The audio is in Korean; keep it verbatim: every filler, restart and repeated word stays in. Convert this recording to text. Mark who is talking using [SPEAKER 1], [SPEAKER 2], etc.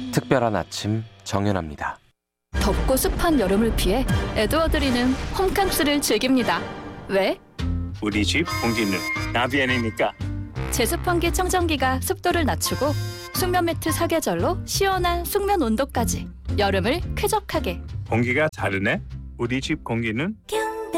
[SPEAKER 1] 특별한 아침 정연합니다.
[SPEAKER 2] 덥고 습한 여름을 피해 에드워드리는 홈캉스를 즐깁니다. 왜?
[SPEAKER 3] 우리 집 공기는 나비엔이니까.
[SPEAKER 2] 제습환기 청정기가 습도를 낮추고 숙면 매트 사계절로 시원한 숙면 온도까지 여름을 쾌적하게.
[SPEAKER 3] 공기가 다르네. 우리 집 공기는
[SPEAKER 4] 큐